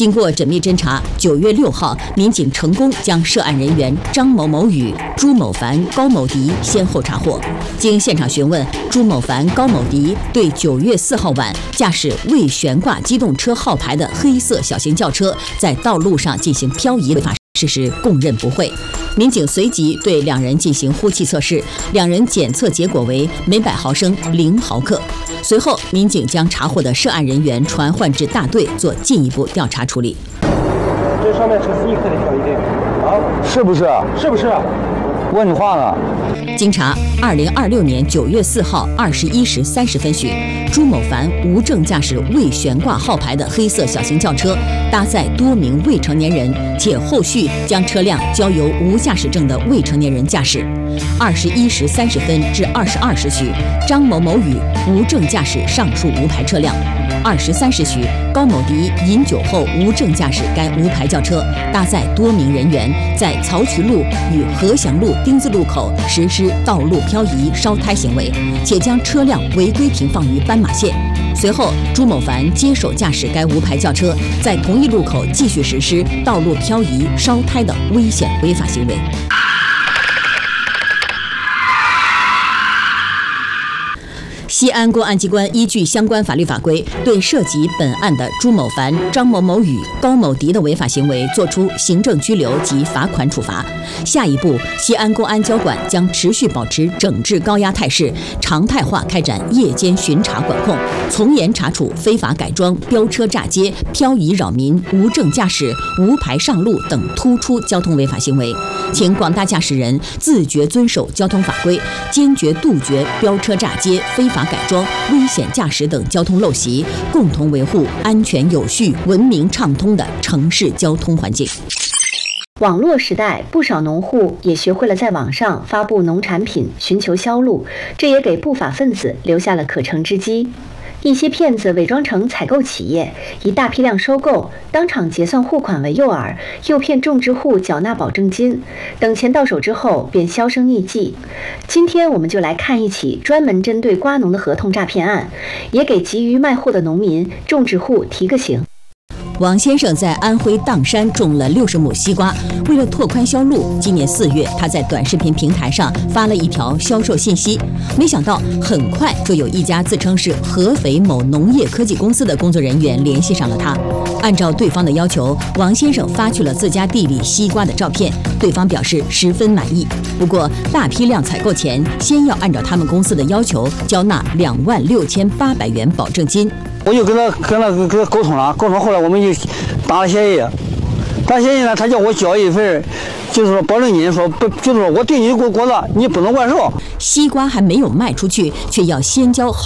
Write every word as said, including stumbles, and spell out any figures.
经过缜密侦查，九月六号，民警成功将涉案人员张某某宇、朱某凡、高某迪先后查获。经现场询问，朱某凡、高某迪对九月四号晚驾驶未悬挂机动车号牌的黑色小型轿车在道路上进行漂移违法事实供认不讳。民警随即对两人进行呼气测试，两人检测结果为每百毫升零毫克。随后，民警将查获的涉案人员传唤至大队做进一步调查处理。 这上面是司机开的漂移针啊？ 是不是？ 是不是？ 问你话呢。 经查，二零二六年九月四号二十一时三十分许，朱某凡无证驾驶未悬挂号牌的黑色小型轿车，搭载多名未成年人，且后续将车辆交由无驾驶证的未成年人驾驶。二十一时三十分至二十二时许，张某某宇无证驾驶上述无牌车辆。二十三时许，高某迪饮酒后无证驾驶该无牌轿车，搭载多名人员在曹渠路与和祥路丁字路口实施道路漂移烧胎行为，且将车辆违规停放于斑马线。随后，朱某凡接手驾驶该无牌轿车，在同一路口继续实施道路漂移烧胎的危险违法行为。西安公安机关依据相关法律法规，对涉及本案的朱某凡、张某某宇、高某迪的违法行为作出行政拘留及罚款处罚。下一步，西安公安交管将持续保持整治高压态势，常态化开展夜间巡查管控，从严查处非法改装、飙车炸街、漂移扰民、无证驾驶、无牌上路等突出交通违法行为。请广大驾驶人自觉遵守交通法规，坚决杜绝飙车炸街、非法改装、危险驾驶等交通陋习，共同维护安全有序、文明畅通的城市交通环境。 网络时代，不少农户也学会了在网上发布农产品，寻求销路，这也给不法分子留下了可乘之机。一些骗子伪装成采购企业，以大批量收购、当场结算货款为诱饵，诱骗种植户缴纳保证金，等钱到手之后便销声匿迹。今天我们就来看一起专门针对瓜农的合同诈骗案，也给急于卖货的农民、种植户提个醒。 王先生在安徽砀山种了六十亩西瓜，为了拓宽销路，今年四月他在短视频平台上发了一条销售信息，没想到很快就有一家自称是合肥某农业科技公司的工作人员联系上了他。按照对方的要求，王先生发去了自家地里西瓜的照片，对方表示十分满意。不过大批量采购前，先要按照他们公司的要求交纳两万六千八百元保证金。 我就跟他跟他跟他沟通了，沟通后来我们就打了协议，打协议呢，他叫我交一份，就是说保证金，说不，就是说我对你果果子你不能外售。 西瓜还没有卖出去，却要先交